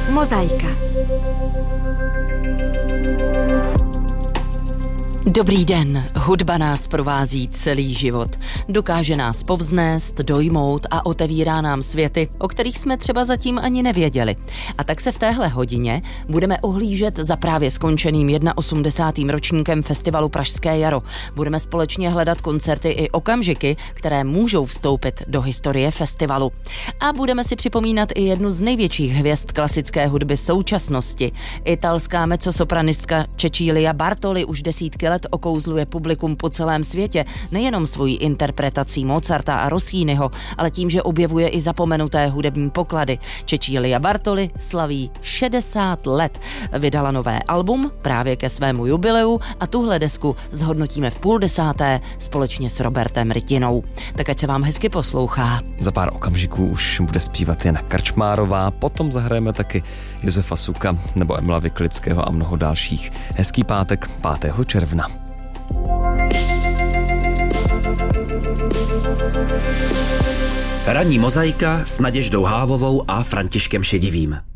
Mozaika. Dobrý den, hudba nás provází celý život. Dokáže nás povznést, dojmout a otevírá nám světy, o kterých jsme třeba zatím ani nevěděli. A tak se v téhle hodině budeme ohlížet za právě skončeným 81. ročníkem festivalu Pražské jaro. Budeme společně hledat koncerty i okamžiky, které můžou vstoupit do historie festivalu. A budeme si připomínat i jednu z největších hvězd klasické hudby současnosti. Italská mezzosopranistka Cecilia Bartoli už desítky let okouzluje publikum po celém světě, nejenom svojí interpretací Mozarta a Rossiniho, ale tím, že objevuje i zapomenuté hudební poklady. Cecilia Bartoli slaví 60 let. Vydala nové album právě ke svému jubileu a tuhle desku zhodnotíme v 9:30 společně s Robertem Rytinou. Tak ať se vám hezky poslouchá. Za pár okamžiků už bude zpívat Jana Krčmárová, potom zahrajeme taky Josefa Suka nebo Emila Vyklického a mnoho dalších. Hezký pátek 5. června. Ranní mozaika s Naděždou Hávovou a Františkem Šedivým.